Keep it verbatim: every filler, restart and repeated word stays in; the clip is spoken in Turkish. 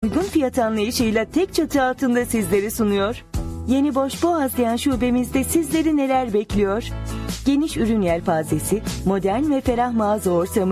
uygun fiyat anlayışıyla tek çatı altında sizleri sunuyor. Yeni Boş Boğazlayan şubemizde sizleri neler bekliyor? Geniş ürün yelpazesi, modern ve ferah mağaza ortamı,